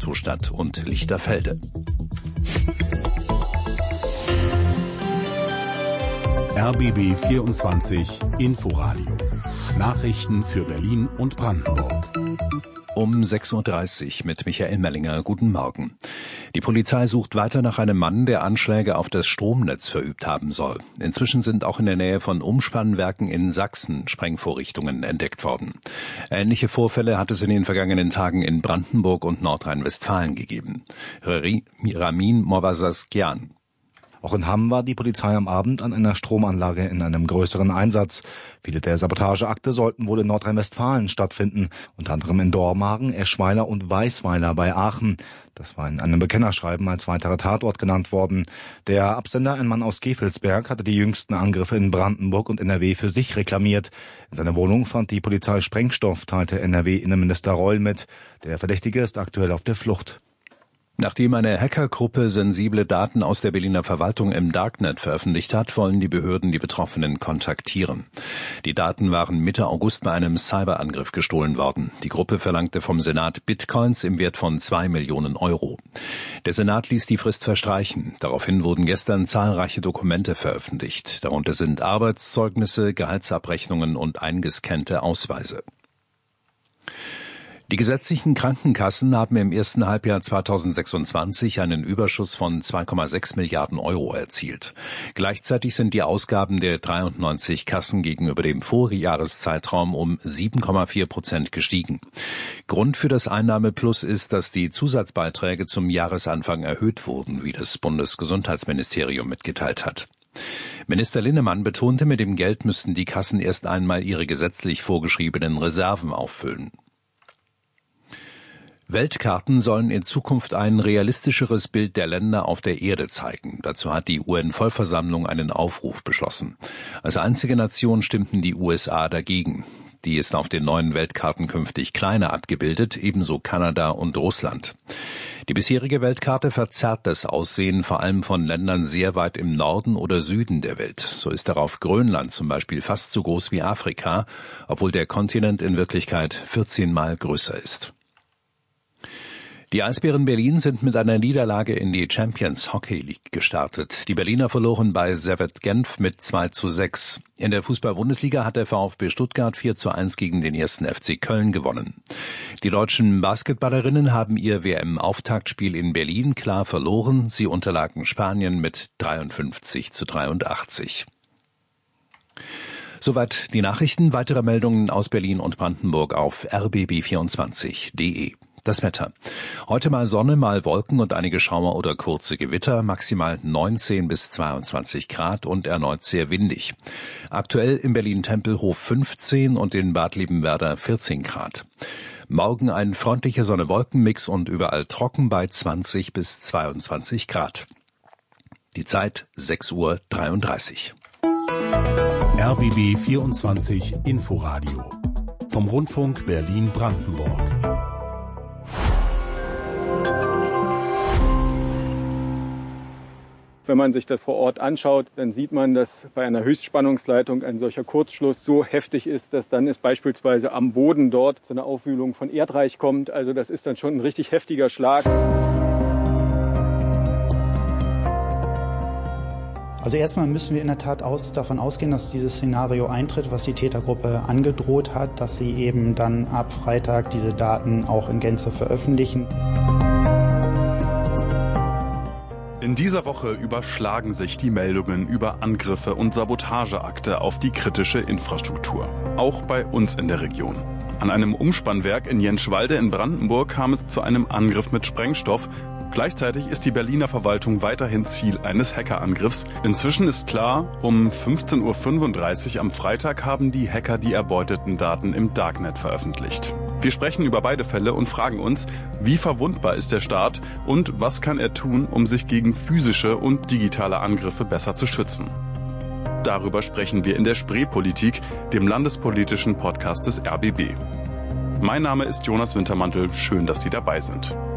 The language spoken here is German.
Treptow-Stadt und Lichterfelde. RBB 24 Inforadio. Nachrichten für Berlin und Brandenburg. Um 6.30 Uhr mit Michael Mellinger. Guten Morgen. Die Polizei sucht weiter nach einem Mann, der Anschläge auf das Stromnetz verübt haben soll. Inzwischen sind auch in der Nähe von Umspannwerken in Sachsen Sprengvorrichtungen entdeckt worden. Ähnliche Vorfälle hat es in den vergangenen Tagen in Brandenburg und Nordrhein-Westfalen gegeben. Ramin Movasaskian. Auch in Hamm war die Polizei am Abend an einer Stromanlage in einem größeren Einsatz. Viele der Sabotageakte sollten wohl in Nordrhein-Westfalen stattfinden, unter anderem in Dormagen, Eschweiler und Weisweiler bei Aachen. Das war in einem Bekennerschreiben als weiterer Tatort genannt worden. Der Absender, ein Mann aus Gevelsberg, hatte die jüngsten Angriffe in Brandenburg und NRW für sich reklamiert. In seiner Wohnung fand die Polizei Sprengstoff, teilte NRW-Innenminister Reul mit. Der Verdächtige ist aktuell auf der Flucht. Nachdem eine Hackergruppe sensible Daten aus der Berliner Verwaltung im Darknet veröffentlicht hat, wollen die Behörden die Betroffenen kontaktieren. Die Daten waren Mitte August bei einem Cyberangriff gestohlen worden. Die Gruppe verlangte vom Senat Bitcoins im Wert von 2 Millionen Euro. Der Senat ließ die Frist verstreichen. Daraufhin wurden gestern zahlreiche Dokumente veröffentlicht. Darunter sind Arbeitszeugnisse, Gehaltsabrechnungen und eingescannte Ausweise. Die gesetzlichen Krankenkassen haben im ersten Halbjahr 2026 einen Überschuss von 2,6 Milliarden Euro erzielt. Gleichzeitig sind die Ausgaben der 93 Kassen gegenüber dem Vorjahreszeitraum um 7,4% gestiegen. Grund für das Einnahmeplus ist, dass die Zusatzbeiträge zum Jahresanfang erhöht wurden, wie das Bundesgesundheitsministerium mitgeteilt hat. Minister Linnemann betonte, mit dem Geld müssten die Kassen erst einmal ihre gesetzlich vorgeschriebenen Reserven auffüllen. Weltkarten sollen in Zukunft ein realistischeres Bild der Länder auf der Erde zeigen. Dazu hat die UN-Vollversammlung einen Aufruf beschlossen. Als einzige Nation stimmten die USA dagegen. Die ist auf den neuen Weltkarten künftig kleiner abgebildet, ebenso Kanada und Russland. Die bisherige Weltkarte verzerrt das Aussehen vor allem von Ländern sehr weit im Norden oder Süden der Welt. So ist darauf Grönland zum Beispiel fast so groß wie Afrika, obwohl der Kontinent in Wirklichkeit 14 Mal größer ist. Die Eisbären Berlin sind mit einer Niederlage in die Champions Hockey League gestartet. Die Berliner verloren bei Servette Genf mit 2:6. In der Fußball-Bundesliga hat der VfB Stuttgart 4:1 gegen den 1. FC Köln gewonnen. Die deutschen Basketballerinnen haben ihr WM-Auftaktspiel in Berlin klar verloren. Sie unterlagen Spanien mit 53:83. Soweit die Nachrichten. Weitere Meldungen aus Berlin und Brandenburg auf rbb24.de. Das Wetter. Heute mal Sonne, mal Wolken und einige Schauer oder kurze Gewitter, maximal 19 bis 22 Grad und erneut sehr windig. Aktuell in Berlin-Tempelhof 15 und in Bad Liebenwerda 14 Grad. Morgen ein freundlicher Sonne-Wolken-Mix und überall trocken bei 20 bis 22 Grad. Die Zeit 6:33 Uhr. RBB 24 Inforadio vom Rundfunk Berlin-Brandenburg. Wenn man sich das vor Ort anschaut, dann sieht man, dass bei einer Höchstspannungsleitung ein solcher Kurzschluss so heftig ist, dass dann es beispielsweise am Boden dort zu einer Aufwühlung von Erdreich kommt. Also das ist dann schon ein richtig heftiger Schlag. Also erstmal müssen wir in der Tat davon ausgehen, dass dieses Szenario eintritt, was die Tätergruppe angedroht hat, dass sie eben dann ab Freitag diese Daten auch in Gänze veröffentlichen. In dieser Woche überschlagen sich die Meldungen über Angriffe und Sabotageakte auf die kritische Infrastruktur. Auch bei uns in der Region. An einem Umspannwerk in Jenschwalde in Brandenburg kam es zu einem Angriff mit Sprengstoff. Gleichzeitig ist die Berliner Verwaltung weiterhin Ziel eines Hackerangriffs. Inzwischen ist klar, um 15:35 Uhr am Freitag haben die Hacker die erbeuteten Daten im Darknet veröffentlicht. Wir sprechen über beide Fälle und fragen uns, wie verwundbar ist der Staat und was kann er tun, um sich gegen physische und digitale Angriffe besser zu schützen. Darüber sprechen wir in der Spreepolitik, dem landespolitischen Podcast des RBB. Mein Name ist Jonas Wintermantel, schön, dass Sie dabei sind.